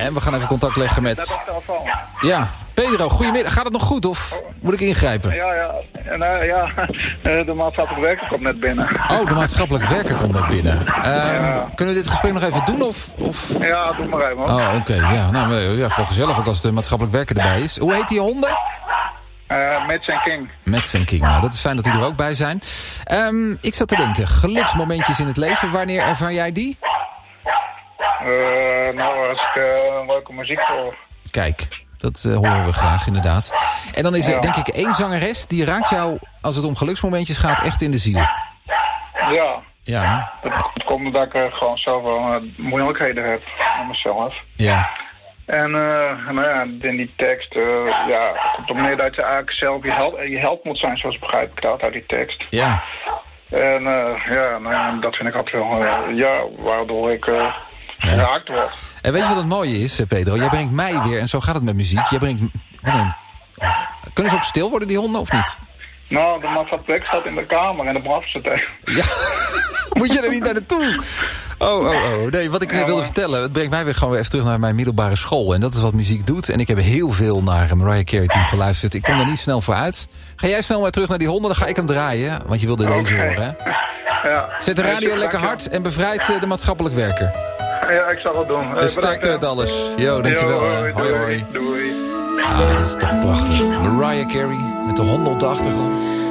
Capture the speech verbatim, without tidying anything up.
En we gaan even contact leggen met... Net op telefoon. Ja, Pedro, goedemiddag. Gaat het nog goed of moet ik ingrijpen? Ja, ja. En, uh, ja, de maatschappelijk werker komt net binnen. Oh, de maatschappelijk werker komt net binnen. Uh, Ja. Kunnen we dit gesprek nog even doen of... of... Ja, doe maar even. hoor. Oh, oké. Ja, nou, ja, wel gezellig ook als de maatschappelijk werker erbij is. Hoe heet die honden? Uh, Mitch en King. Met en King. Nou, dat is fijn dat die er ook bij zijn. Um, ik zat te denken, geluksmomentjes in het leven. Wanneer ervaar jij die? Uh, nou, als ik uh, leuke muziek hoor. Kijk, dat uh, horen we graag inderdaad. En dan is er Ja. denk ik één zangeres... die raakt jou, als het om geluksmomentjes gaat, echt in de ziel. Ja, Ja, dat komt omdat ik uh, gewoon zoveel uh, moeilijkheden heb aan mezelf. ja. En uh, nou ja, in die tekst, uh, ja, het komt op neer dat je eigenlijk zelf je held, je held moet zijn, zoals begrijp ik dat uit die tekst. Ja, En uh, ja, nou ja, dat vind ik altijd wel, uh, ja, waardoor ik uh, geraakt word. en weet je wat het mooie is, Pedro? Jij brengt mij weer, en zo gaat het met muziek. Jij brengt... Wat een... oh. Kunnen ze ook stil worden, die honden, of niet? Nou, de maatschappelijk staat in de kamer en de blaffen ze tegen. Ja, moet je er niet naar naartoe? Oh, oh, oh. Nee, wat ik Ja, wilde maar- vertellen... het brengt mij weer gewoon weer even terug naar mijn middelbare school. En dat is wat muziek doet. En ik heb heel veel naar Mariah Carey toen geluisterd. Ik kom er niet snel voor uit. Ga jij snel maar terug naar die honden, dan ga ik hem draaien. Want je wilde deze Oké. horen, hè? Ja. Zet de radio Ja, lekker hard en bevrijd uh, de maatschappelijk werker. Ja, ik zal het doen. Uh, De sterkte met alles. Jo, dankjewel. Jo, hè. hoi, Hoi, doei, hoi. doei. Ah, dat is toch prachtig. Mariah Carey met de honden op de achtergrond.